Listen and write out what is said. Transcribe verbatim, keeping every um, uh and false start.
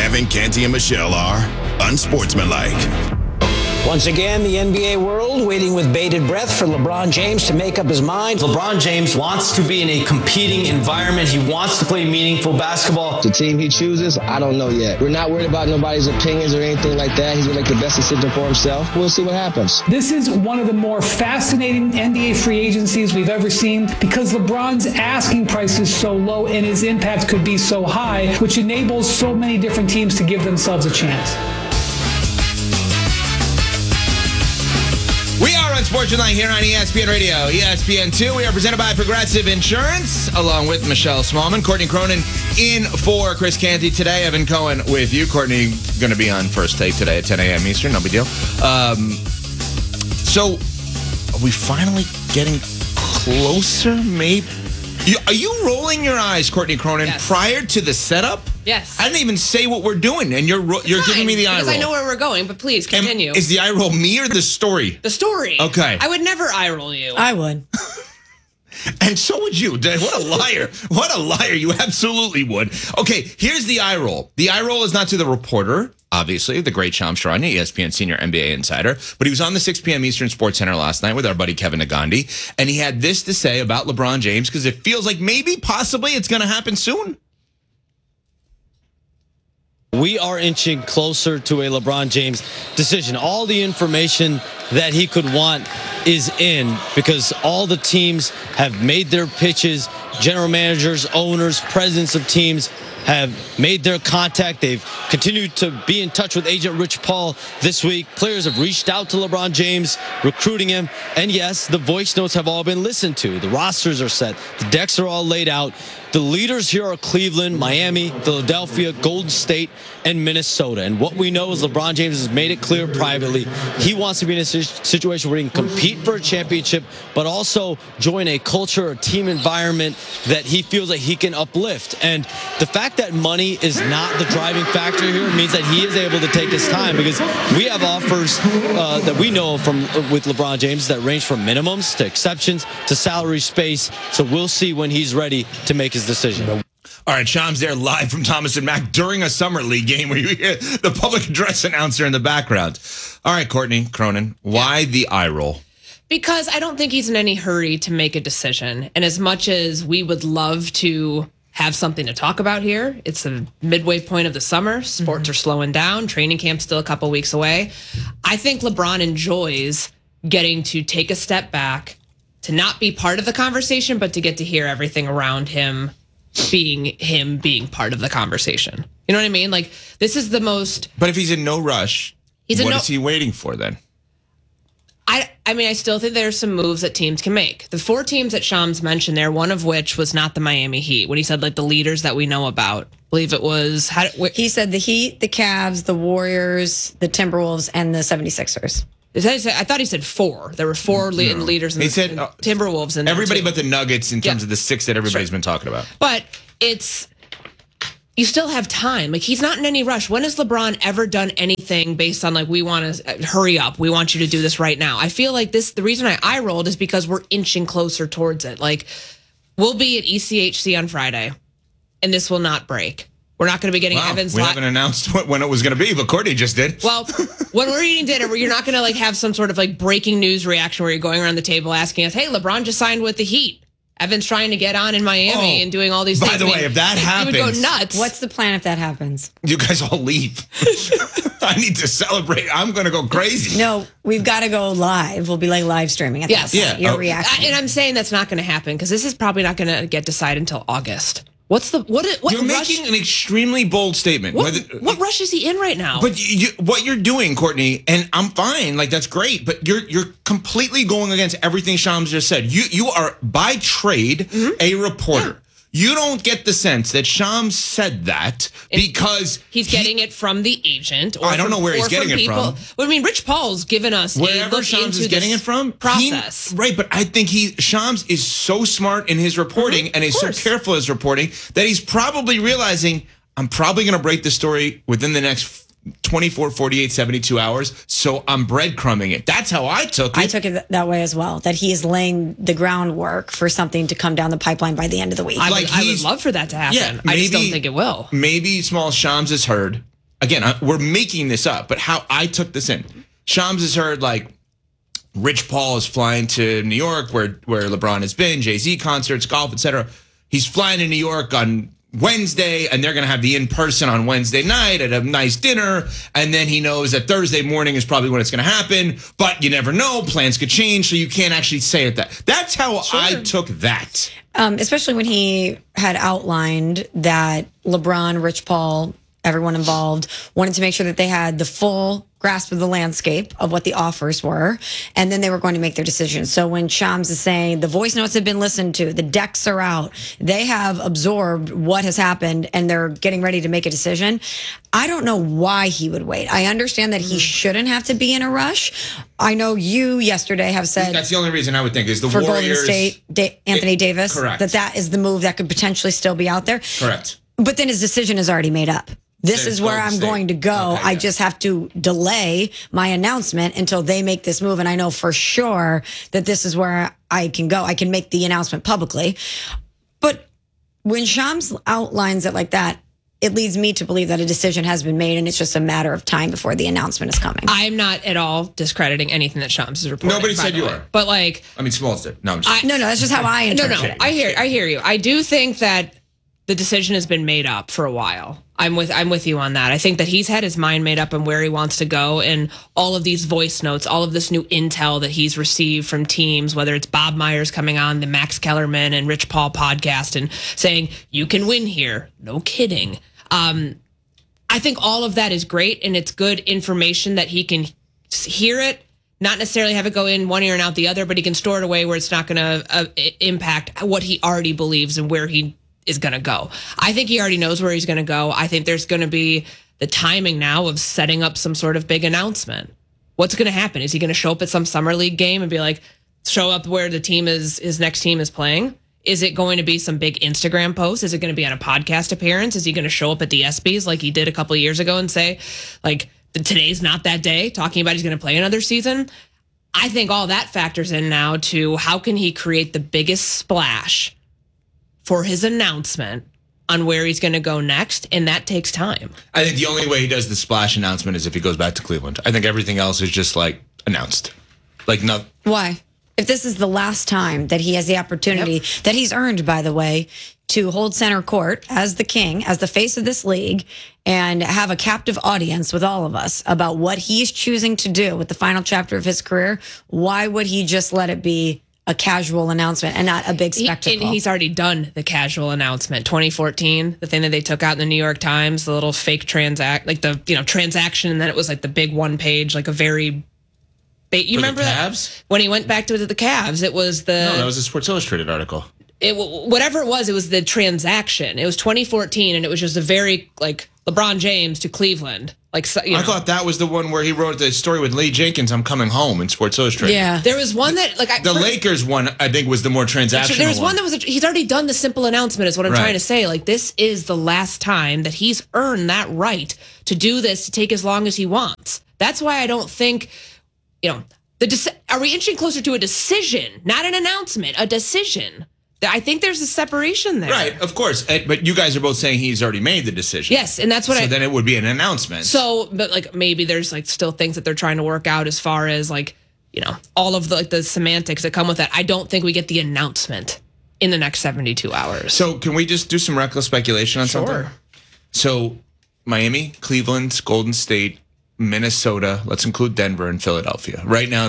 Evan, Canty, and Michelle are unsportsmanlike. Once again, the N B A world waiting with bated breath for LeBron James to make up his mind. LeBron James wants to be in a competing environment. He wants to play meaningful basketball. The team he chooses, I don't know yet. We're not worried about nobody's opinions or anything like that. He's going to make the best decision for himself. We'll see what happens. This is one of the more fascinating N B A free agencies we've ever seen because LeBron's asking price is so low and his impact could be so high, which enables so many different teams to give themselves a chance. We are Unsportsmanlike here on E S P N Radio, E S P N two. We are presented by Progressive Insurance, along with Michelle Smallman, Courtney Cronin in for Chris Canty today. Evan Cohen with you. Courtney going to be on First Take today at ten a.m. Eastern. No big deal. Um, so, are we finally getting closer? Maybe. You, are you rolling your eyes, Courtney Cronin, yes. prior to the setup? Yes. I didn't even say what we're doing, and you're ro- you're Fine, giving me the eye roll. because I know where we're going, but please continue. And is the eye roll me or the story? The story. Okay. I would never eye roll you. I would. And so would you. What a liar. What a liar. You absolutely would. Okay, here's the eye roll. The eye roll is not to the reporter, obviously, the great Shams Charania, E S P N senior N B A insider, but he was on the six p.m. Eastern Sports Center last night with our buddy Kevin Nagandi, and he had this to say about LeBron James because it feels like maybe, possibly, it's going to happen soon. We are inching closer to a LeBron James decision. All the information that he could want is in because all the teams have made their pitches. General managers, owners, presidents of teams have made their contact. They've continued to be in touch with agent Rich Paul this week. Players have reached out to LeBron James, recruiting him. And yes, the voice notes have all been listened to. The rosters are set. The decks are all laid out. The leaders here are Cleveland, Miami, Philadelphia, Golden State, and Minnesota. And what we know is LeBron James has made it clear privately he wants to be in a situation where he can compete for a championship, but also join a culture, a team environment that he feels like he can uplift. And the fact that money is not the driving factor here means that he is able to take his time because we have offers uh, that we know from with LeBron James that range from minimums to exceptions to salary space. So we'll see when he's ready to make his decision. All right, Shams there live from Thomas and Mack during a Summer League game where you hear the public address announcer in the background. All right, Courtney Cronin, why the eye roll? Because I don't think he's in any hurry to make a decision. And as much as we would love to have something to talk about here, it's the midway point of the summer. Sports mm-hmm. are slowing down. Training camp's still a couple weeks away. I think LeBron enjoys getting to take a step back, to not be part of the conversation, but to get to hear everything around him being him being part of the conversation. You know what I mean? Like, this is the most... But if he's in no rush, he's what no, is he waiting for then? I I mean, I still think there's some moves that teams can make. The four teams that Shams mentioned there, one of which was not the Miami Heat. When he said, like, the leaders that we know about, I believe it was... How, wh- he said the Heat, the Cavs, the Warriors, the Timberwolves, and the seventy-sixers. I thought he said four. There were four no. leaders in the he said, uh, Timberwolves. And everybody but the Nuggets in terms yeah. of the six that everybody's sure. been talking about. But it's... You still have time. Like, he's not in any rush. When has LeBron ever done anything based on, like, we want to hurry up, we want you to do this right now? I feel like this, the reason I eye rolled is because we're inching closer towards it. Like, we'll be at E C H C on Friday, and this will not break. We're not going to be getting wow, Evans. We li- haven't announced when it was going to be, but Courtney just did. Well, when we're eating dinner, you're not going to, like, have some sort of, like, breaking news reaction where you're going around the table asking us, hey, LeBron just signed with the Heat. Evan's trying to get on in Miami oh, and doing all these by things. By the I mean, way, if that happens... You would go nuts. What's the plan if that happens? You guys all leave. I need to celebrate. I'm going to go crazy. No, we've got to go live. We'll be like live streaming at yes. that point. Yeah. Your oh. reaction. I, and I'm saying that's not going to happen because this is probably not going to get decided until August. What's the what? What you're rush? making an extremely bold statement. What, Whether, what rush is he in right now? But you, what you're doing, Courtney, and I'm fine. Like, that's great. But you're you're completely going against everything Shams just said. You you are by trade mm-hmm. a reporter. Yeah. You don't get the sense that Shams said that and because he's getting he, it from the agent. Or I don't from, know where he's getting it from. Well, I mean, Rich Paul's given us wherever a look Shams into is getting it from. Process, he, right? But I think he Shams is so smart in his reporting mm-hmm, and is so careful in his reporting that he's probably realizing I'm probably going to break the story within the next twenty-four, forty-eight, seventy-two hours. So I'm breadcrumbing it. That's how I took it. I took it that way as well, that he is laying the groundwork for something to come down the pipeline by the end of the week. I, like would, I would love for that to happen. Yeah, maybe, I just don't think it will. Maybe small Shams has heard again, I, we're making this up, but how I took this in. Shams has heard like Rich Paul is flying to New York where, where LeBron has been, Jay-Z concerts, golf, et cetera. He's flying to New York on Wednesday, and they're going to have the in-person on Wednesday night at a nice dinner. And then he knows that Thursday morning is probably when it's going to happen. But you never know. Plans could change, so you can't actually say it that. That's how sure. I took that. Um, especially when he had outlined that LeBron, Rich Paul, everyone involved wanted to make sure that they had the full grasp of the landscape of what the offers were, and then they were going to make their decisions. So when Shams is saying the voice notes have been listened to, the decks are out, they have absorbed what has happened, and they're getting ready to make a decision, I don't know why he would wait. I understand that he shouldn't have to be in a rush. I know you yesterday have said that's the only reason I would think is the for Warriors, Golden State, da- Anthony it, Davis, correct. that that is the move that could potentially still be out there. Correct. But then his decision is already made up. This There's is where Golden I'm State. going to go. Okay, I yeah. just have to delay my announcement until they make this move. And I know for sure that this is where I can go. I can make the announcement publicly. But when Shams outlines it like that, it leads me to believe that a decision has been made and it's just a matter of time before the announcement is coming. I'm not at all discrediting anything that Shams is reporting. Nobody by said the you way. are. But like, I mean, Smalls did. No, I'm just I, no, no, that's just how I no, interpret no. it. I hear, I hear you. I do think that the decision has been made up for a while. I'm with I'm with you on that. I think that he's had his mind made up on where he wants to go, and all of these voice notes, all of this new intel that he's received from teams, whether it's Bob Myers coming on the Max Kellerman and Rich Paul podcast and saying, you can win here. No kidding. Um, I think all of that is great, and it's good information that he can hear it, not necessarily have it go in one ear and out the other, but he can store it away where it's not going to uh, impact what he already believes and where he is going to go. I think he already knows where he's going to go. I think there's going to be the timing now of setting up some sort of big announcement. What's going to happen? Is he going to show up at some summer league game and be like, show up where the team is, his next team is playing? Is it going to be some big Instagram post? Is it going to be on a podcast appearance? Is he going to show up at the ESPYs like he did a couple of years ago and say, like, today's not that day, talking about he's going to play another season? I think all that factors in now to how can he create the biggest splash for his announcement on where he's going to go next, and that takes time. I think the only way he does the splash announcement is if he goes back to Cleveland. I think everything else is just like announced. Like no. Why? If this is the last time that he has the opportunity yep. that he's earned, by the way, to hold center court as the king, as the face of this league, and have a captive audience with all of us about what he's choosing to do with the final chapter of his career, why would he just let it be a casual announcement and not a big spectacle? He, and he's already done the casual announcement. twenty fourteen, the thing that they took out in the New York Times, the little fake transact, like the you know transaction, and then it was like the big one page, like a very. Ba- you For remember the that Cavs? When he went back to the Cavs? It was the No, that was a Sports Illustrated article. It whatever it was, it was the transaction. It was twenty fourteen, and it was just a very like LeBron James to Cleveland. Like you know. I thought that was the one where he wrote the story with Lee Jenkins. I'm coming home in Sports Illustrated. Yeah, there was one that like I, the for, Lakers one. I think was the more transactional. There was one, one that was a, he's already done the simple announcement. Is what I'm right. trying to say. Like this is the last time that he's earned that right to do this, to take as long as he wants. That's why I don't think, you know, the deci- are we inching closer to a decision, not an announcement, a decision. I think there's a separation there. Right, of course. But you guys are both saying he's already made the decision. Yes, and that's what so I... So then it would be an announcement. So, but like maybe there's like still things that they're trying to work out as far as like, you know, all of the like the semantics that come with that. I don't think we get the announcement in the next seventy-two hours. So can we just do some reckless speculation on Sure. something? So Miami, Cleveland, Golden State, Minnesota, let's include Denver and Philadelphia. Right now,